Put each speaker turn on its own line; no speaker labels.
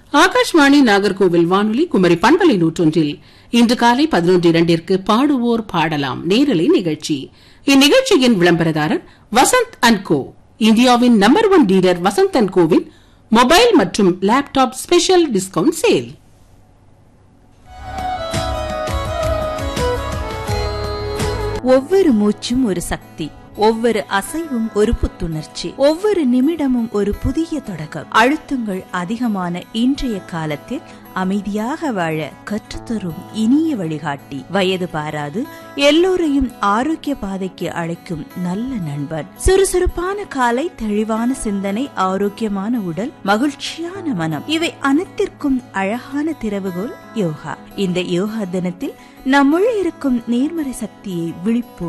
ஆகாஷ்வாணி நாகர்கோவில் வானொலி குமரி பண்பலை 101 இன்று காலை 11:02 பாடுவோர் பாடலாம் நேரலை நிகழ்ச்சி. இந்நிகழ்ச்சியின் விளம்பரதாரர் வசந்த் அண்ட் கோ, இந்தியாவின் number 1 dealer Vasanth and CoWIN mobile மற்றும் லேப்டாப் ஸ்பெஷல் டிஸ்கவுண்ட் சேல்.
ஒவ்வொரு மூச்சும் ஒரு சக்தி, ஒவ்வொரு அசைவும் ஒரு புத்துணர்ச்சி, ஒவ்வொரு நிமிடமும் ஒரு புதிய தொடக்கம். அழுத்தங்கள் அதிகமான இன்றைய காலத்தில் அமைதியாக வாழ கற்றுத்தரும் இனிய வழிகாட்டி, வயது பாராது எல்லோரையும் ஆரோக்கிய பாதைக்கு அழைக்கும் நல்ல நண்பன். சுறுசுறுப்பான காலை, தெளிவான சிந்தனை, ஆரோக்கியமான உடல், மகிழ்ச்சியான மனம், இவை அனைத்திற்கும் அழகான திறவுகோல் யோகா. இந்த யோகா தினத்தில் நம்முள் இருக்கும் நேர்மறை சக்தியை விழிப்போம்.